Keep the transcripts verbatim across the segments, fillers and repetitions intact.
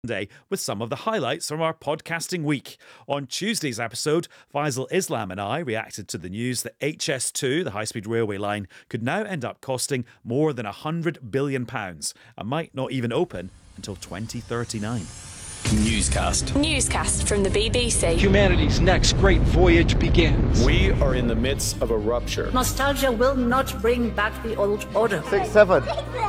Day with some of the highlights from our podcasting week. On Tuesday's episode, Faisal Islam and I reacted to the news that H S two, the high-speed railway line, could now end up costing more than one hundred billion pounds and might not even open until twenty thirty-nine. Newscast. Newscast from the B B C. Humanity's next great voyage begins. We are in the midst of a rupture. Nostalgia will not bring back the old order. Six, seven.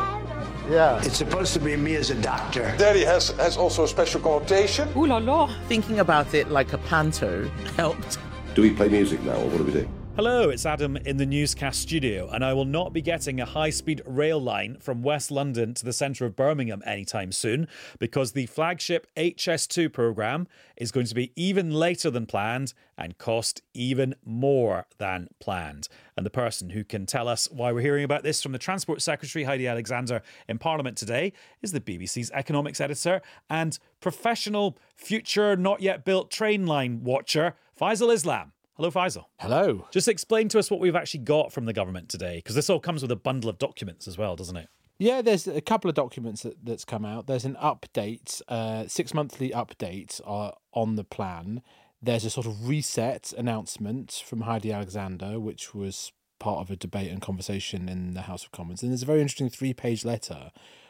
Yeah. It's supposed to be me as a doctor. Daddy has, has also a special connotation. Ooh la la. Thinking about it like a panto helped. Do we play music now, or what do we do? Hello, it's Adam in the Newscast studio, and I will not be getting a high-speed rail line from West London to the centre of Birmingham anytime soon, because the flagship H S two programme is going to be even later than planned and cost even more than planned. And the person who can tell us why we're hearing about this from the Transport Secretary, Heidi Alexander, in Parliament today is the B B C's economics editor and professional future not yet built train line watcher, Faisal Islam. Hello, Faisal. Hello. Just explain to us what we've actually got from the government today, because this all comes with a bundle of documents as well, doesn't it? Yeah, there's a couple of documents that, that's come out. There's an update, uh, six monthly update uh, on the plan. There's a sort of reset announcement from Heidi Alexander, which was part of a debate and conversation in the House of Commons. And there's a very interesting three-page letter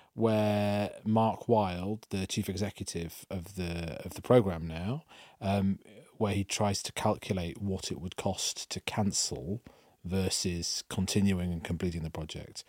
where Mark Wilde, the chief executive of the of the programme now, um, where he tries to calculate what it would cost to cancel versus continuing and completing the project.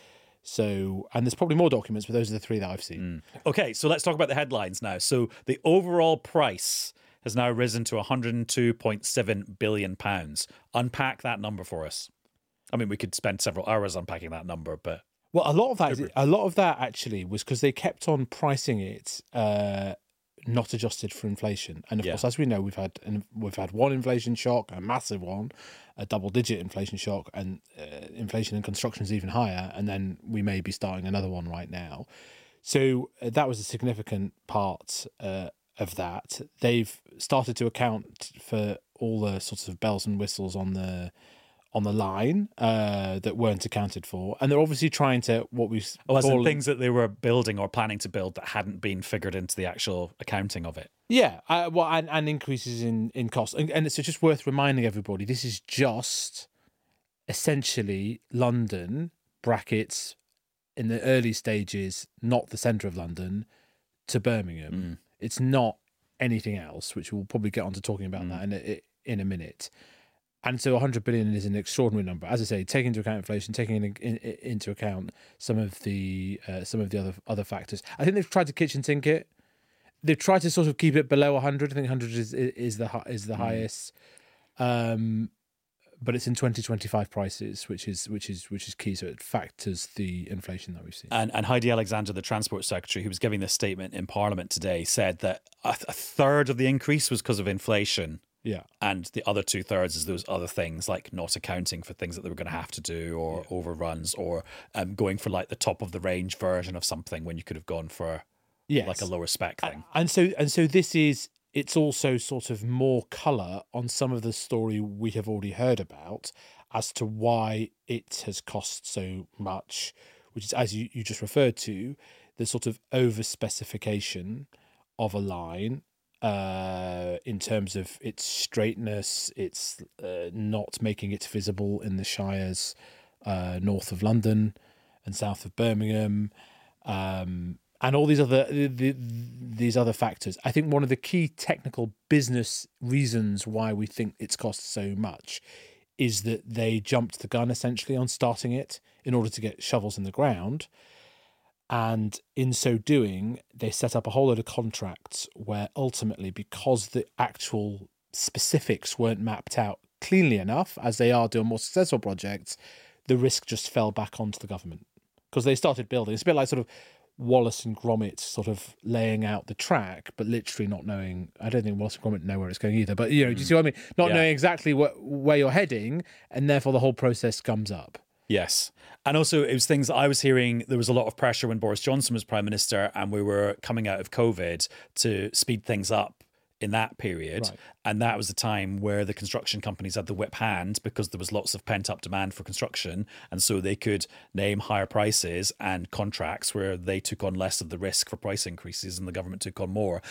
So, and there's probably more documents, but those are the three that I've seen. Mm. Okay, so let's talk about the headlines now. So the overall price has now risen to one hundred two point seven billion pounds. Unpack that number for us. I mean, we could spend several hours unpacking that number, but... Well, a lot of that, is, a lot of that actually was because they kept on pricing it uh, not adjusted for inflation, and of Yeah. course, as we know, we've had we've had one inflation shock, a massive one, a double-digit inflation shock, and uh, inflation in construction is even higher, and then we may be starting another one right now. So uh, that was a significant part uh, of that. They've started to account for all the sorts of bells and whistles on the. on the line uh, that weren't accounted for. And they're obviously trying to, what we Oh, as call... in things that they were building or planning to build that hadn't been figured into the actual accounting of it. Yeah, uh, well, and, and increases in, in cost. And, and it's just worth reminding everybody, this is just essentially London, brackets, in the early stages, not the centre of London, to Birmingham. Mm. It's not anything else, which we'll probably get on to talking about Mm. that in a, in a minute. And so one hundred billion is an extraordinary number. As I say, taking into account inflation, taking in, in, into account some of the uh, some of the other other factors. I think they've tried to kitchen sink it. They've tried to sort of keep it below one hundred. I think one hundred is is the is the mm. highest. Um, but it's in twenty twenty-five prices, which is which is which is key. So it factors the inflation that we've seen. And, and Heidi Alexander, the Transport Secretary, who was giving this statement in Parliament today, said that a, th- a third of the increase was because of inflation. Yeah. And the other two thirds is those other things like not accounting for things that they were going to have to do, or yeah. overruns, or um, going for like the top of the range version of something when you could have gone for yes. like a lower spec thing. And so and so this is, it's also sort of more colour on some of the story we have already heard about as to why it has cost so much, which is, as you, you just referred to, the sort of over specification of a line. Uh, in terms of its straightness, it's uh, not making it visible in the shires uh, north of London and south of Birmingham, um, and all these other the, the, these other factors. I think one of the key technical business reasons why we think it's cost so much is that they jumped the gun essentially on starting it in order to get shovels in the ground. And in so doing, they set up a whole load of contracts where ultimately, because the actual specifics weren't mapped out cleanly enough, as they are doing more successful projects, the risk just fell back onto the government. Because they started building. It's a bit like sort of Wallace and Gromit sort of laying out the track, but literally not knowing. I don't think Wallace and Gromit know where it's going either. But, you know, mm. do you see what I mean? Not yeah. knowing exactly what, where you're heading, and therefore the whole process gums up. Yes. And also it was things I was hearing, there was a lot of pressure when Boris Johnson was Prime Minister and we were coming out of COVID to speed things up in that period. Right. And that was the time where the construction companies had the whip hand because there was lots of pent up demand for construction. And so they could name higher prices and contracts where they took on less of the risk for price increases and the government took on more.